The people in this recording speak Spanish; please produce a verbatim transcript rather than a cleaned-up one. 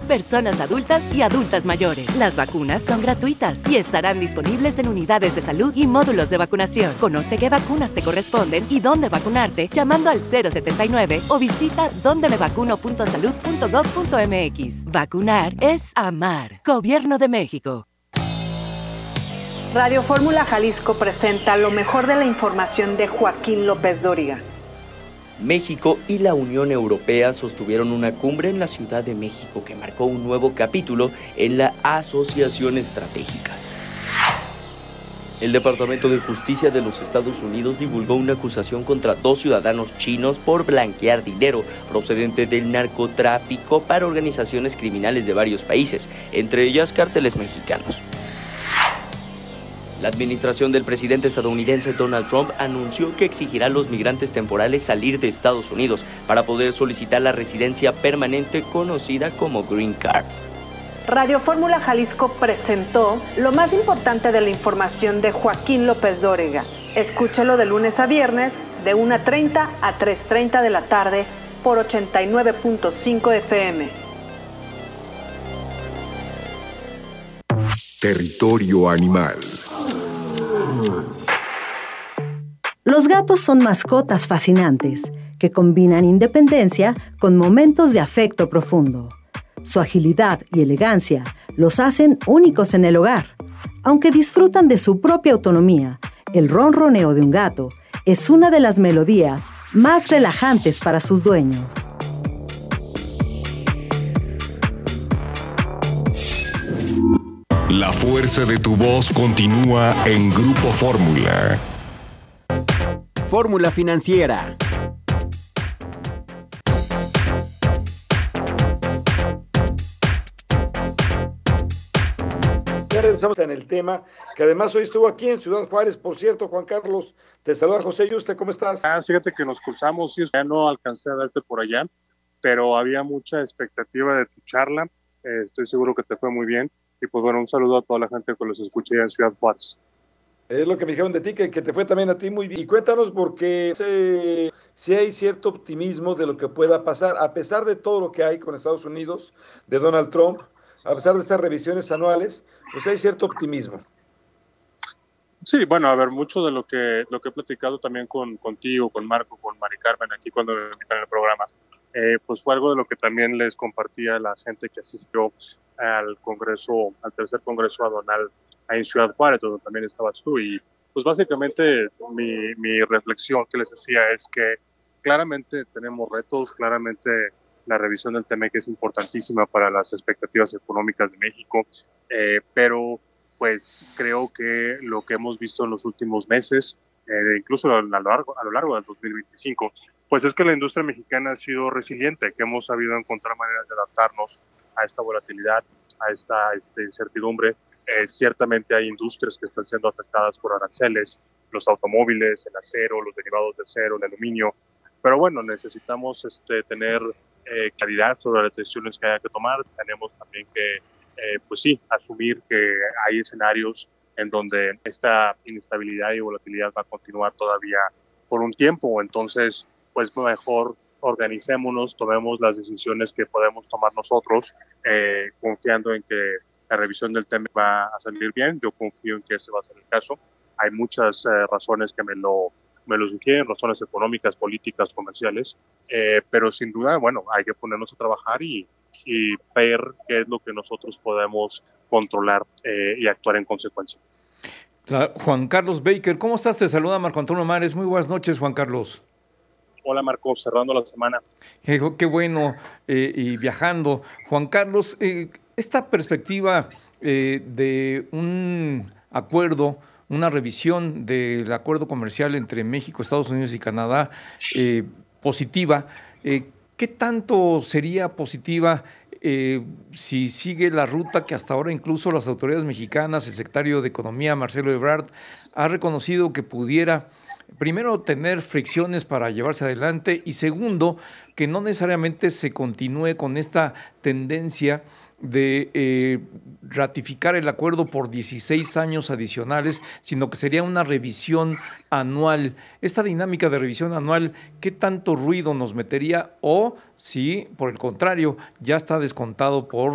personas adultas y adultas mayores. Las vacunas son gratuitas y estarán disponibles en unidades de salud y módulos de vacunación. Conoce qué vacunas te corresponden y dónde vacunarte llamando al cero setenta y nueve o visita donde me vacuno punto salud punto gov punto mx. Vacunar es amar. Gobierno de México. Radio Fórmula Jalisco presenta lo mejor de la información de Joaquín López Dóriga. México y la Unión Europea sostuvieron una cumbre en la Ciudad de México que marcó un nuevo capítulo en la asociación estratégica. El Departamento de Justicia de los Estados Unidos divulgó una acusación contra dos ciudadanos chinos por blanquear dinero procedente del narcotráfico para organizaciones criminales de varios países, entre ellas cárteles mexicanos. La administración del presidente estadounidense Donald Trump anunció que exigirá a los migrantes temporales salir de Estados Unidos para poder solicitar la residencia permanente conocida como Green Card. Radio Fórmula Jalisco presentó lo más importante de la información de Joaquín López Dóriga. Escúchalo de lunes a viernes de una treinta a tres treinta de la tarde por ochenta y nueve punto cinco F M. Territorio Animal. Los gatos son mascotas fascinantes que combinan independencia con momentos de afecto profundo. Su agilidad y elegancia los hacen únicos en el hogar. Aunque disfrutan de su propia autonomía, el ronroneo de un gato es una de las melodías más relajantes para sus dueños. La fuerza de tu voz continúa en Grupo Fórmula. Fórmula Financiera. Ya regresamos en el tema, que además hoy estuvo aquí en Ciudad Juárez, por cierto, Juan Carlos, te saluda José Yuste, ¿cómo estás? Ah, fíjate que nos cruzamos, y ya no alcancé a verte por allá, pero había mucha expectativa de tu charla, eh, estoy seguro que te fue muy bien, y pues bueno, un saludo a toda la gente que los escuché en Ciudad Juárez. Es lo que me dijeron de ti, que, que te fue también a ti muy bien. Y cuéntanos, porque si sí hay cierto optimismo de lo que pueda pasar, a pesar de todo lo que hay con Estados Unidos, de Donald Trump, a pesar de estas revisiones anuales, pues hay cierto optimismo. Sí, bueno, a ver, mucho de lo que lo que he platicado también con contigo, con Marco, con Mari Carmen, aquí cuando me invitaron al programa, eh, pues fue algo de lo que también les compartía a la gente que asistió al Congreso, al tercer Congreso Aduanal en Ciudad Juárez, donde también estabas tú, y pues básicamente mi, mi reflexión que les decía es que claramente tenemos retos, claramente la revisión del T M E C es importantísima para las expectativas económicas de México, eh, pero pues creo que lo que hemos visto en los últimos meses, eh, incluso a lo, largo, a lo largo del dos mil veinticinco, pues es que la industria mexicana ha sido resiliente, que hemos sabido encontrar maneras de adaptarnos a esta volatilidad, a esta, esta incertidumbre. Eh, ciertamente hay industrias que están siendo afectadas por aranceles, los automóviles, el acero, los derivados de acero, el aluminio, pero bueno, necesitamos este, tener eh, claridad sobre las decisiones que haya que tomar. Tenemos también que, eh, pues sí, asumir que hay escenarios en donde esta inestabilidad y volatilidad va a continuar todavía por un tiempo, entonces pues mejor organicémonos, tomemos las decisiones que podemos tomar nosotros, eh, confiando en que la revisión del tema va a salir bien. Yo confío en que ese va a ser el caso. Hay muchas eh, razones que me lo, me lo sugieren, razones económicas, políticas, comerciales, eh, pero sin duda, bueno, hay que ponernos a trabajar y, y ver qué es lo que nosotros podemos controlar eh, y actuar en consecuencia. Claro. Juan Carlos Baker, ¿cómo estás? Te saluda Marco Antonio Mares. Muy buenas noches, Juan Carlos. Hola, Marco, cerrando la semana. Eh, qué bueno, eh, y viajando. Juan Carlos, eh, esta perspectiva eh, de un acuerdo, una revisión del acuerdo comercial entre México, Estados Unidos y Canadá, eh, positiva, eh, ¿qué tanto sería positiva eh, si sigue la ruta que hasta ahora incluso las autoridades mexicanas, el secretario de Economía, Marcelo Ebrard, ha reconocido que pudiera, primero, tener fricciones para llevarse adelante y segundo, que no necesariamente se continúe con esta tendencia de eh, ratificar el acuerdo por dieciséis años adicionales, sino que sería una revisión anual. Esta dinámica de revisión anual, ¿qué tanto ruido nos metería? O si, por el contrario, ya está descontado por